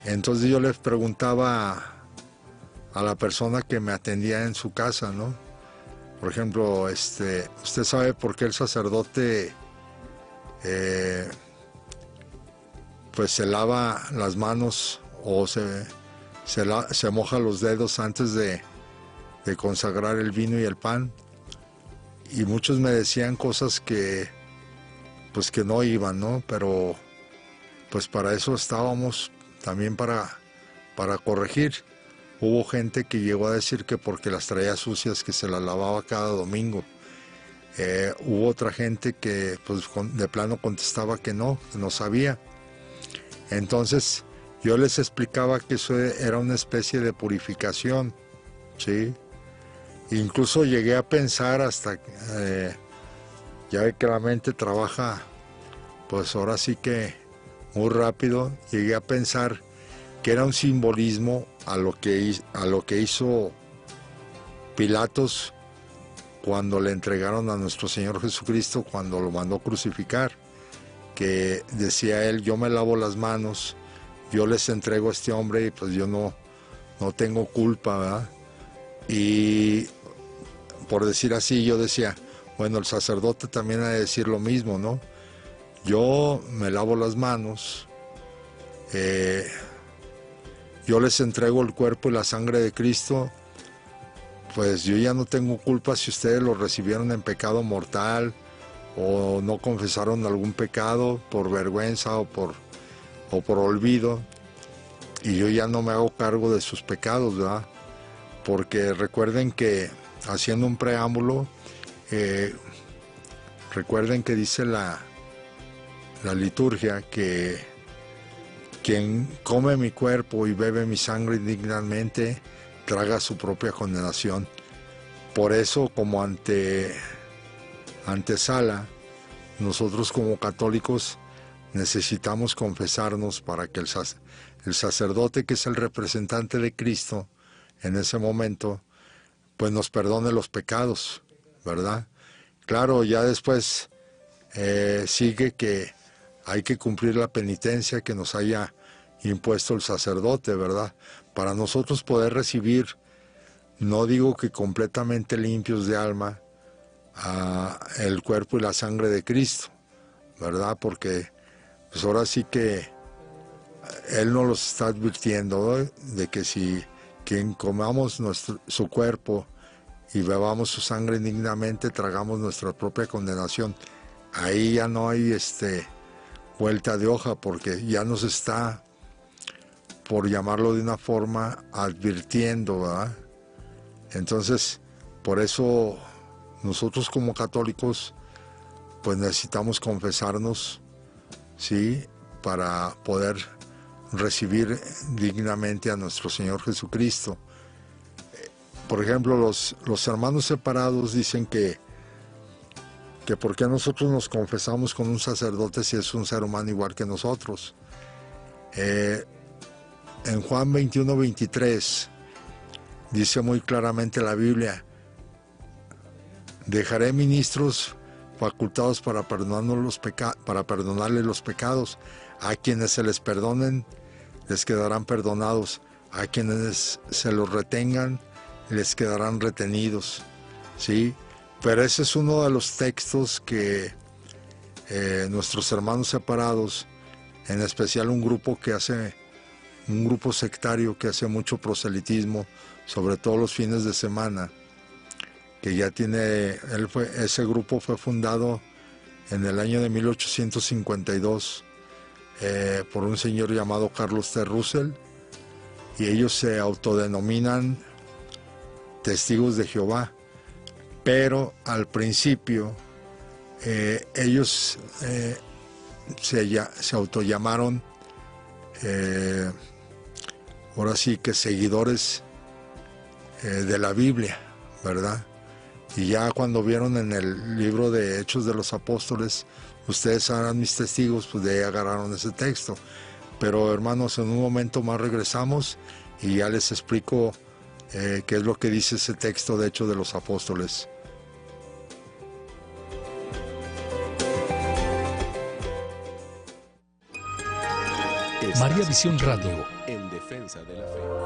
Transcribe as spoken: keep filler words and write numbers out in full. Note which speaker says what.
Speaker 1: Entonces yo les preguntaba a, a la persona que me atendía en su casa, ¿no? Por ejemplo, este, ¿usted sabe por qué el sacerdote eh, pues se lava las manos o se, se, la, se moja los dedos antes de, de consagrar el vino y el pan? Y muchos me decían cosas que pues que no iban, ¿no? Pero pues para eso estábamos, también para, para corregir. Hubo gente que llegó a decir que porque las traía sucias, que se las lavaba cada domingo. Eh, hubo otra gente que pues de plano contestaba que no, que no sabía. Entonces yo les explicaba que eso era una especie de purificación, ¿sí? Incluso llegué a pensar hasta, eh, ya ve que la mente trabaja, pues ahora sí que muy rápido, llegué a pensar que era un simbolismo a lo que, a lo que hizo Pilatos cuando le entregaron a nuestro Señor Jesucristo, cuando lo mandó crucificar, que decía él, yo me lavo las manos, yo les entrego a este hombre y pues yo no, no tengo culpa, ¿verdad? Y por decir así, yo decía, bueno, el sacerdote también ha de decir lo mismo, ¿no? Yo me lavo las manos, eh, yo les entrego el cuerpo y la sangre de Cristo, pues yo ya no tengo culpa si ustedes lo recibieron en pecado mortal o no confesaron algún pecado por vergüenza o por, o por olvido, y yo ya no me hago cargo de sus pecados, ¿verdad? Porque recuerden que, haciendo un preámbulo, eh, recuerden que dice la, la liturgia que quien come mi cuerpo y bebe mi sangre indignamente, traga su propia condenación. Por eso, como ante antesala, nosotros como católicos necesitamos confesarnos para que el, sac el sacerdote, que es el representante de Cristo en ese momento, pues nos perdone los pecados, ¿verdad? Claro, ya después eh, sigue que hay que cumplir la penitencia que nos haya impuesto el sacerdote, ¿verdad? Para nosotros poder recibir, no digo que completamente limpios de alma, a el cuerpo y la sangre de Cristo, ¿verdad? Porque pues ahora sí que Él nos los está advirtiendo, ¿no? De que si quien comamos nuestro, su cuerpo y bebamos su sangre indignamente, tragamos nuestra propia condenación. Ahí ya no hay este, vuelta de hoja, porque ya nos está, por llamarlo de una forma, advirtiendo, ¿verdad? Entonces, por eso nosotros como católicos, pues necesitamos confesarnos, ¿sí? Para poder recibir dignamente a nuestro Señor Jesucristo. Por ejemplo, los, los hermanos separados dicen que, que por qué nosotros nos confesamos con un sacerdote si es un ser humano igual que nosotros. Eh, en Juan veintiuno, veintitrés dice muy claramente la Biblia: dejaré ministros facultados para, perdonarnos los peca para perdonarles los pecados. A quienes se les perdonen, les quedarán perdonados. A quienes se los retengan, les quedarán retenidos, ¿sí? Pero ese es uno de los textos que eh, nuestros hermanos separados, en especial un grupo que hace, un grupo sectario que hace mucho proselitismo, sobre todo los fines de semana, que ya tiene, él fue, ese grupo fue fundado en el año de mil ochocientos cincuenta y dos eh, por un señor llamado Carlos T. Russell, y ellos se autodenominan Testigos de Jehová, pero al principio eh, ellos eh, se, ya, se autollamaron, eh, ahora sí que seguidores eh, de la Biblia, ¿verdad? Y ya cuando vieron en el libro de Hechos de los Apóstoles, ustedes serán mis testigos, pues de ahí agarraron ese texto. Pero hermanos, en un momento más regresamos y ya les explico eh, qué es lo que dice ese texto de Hechos de los Apóstoles.
Speaker 2: María Visión Radio.
Speaker 3: En defensa de la fe.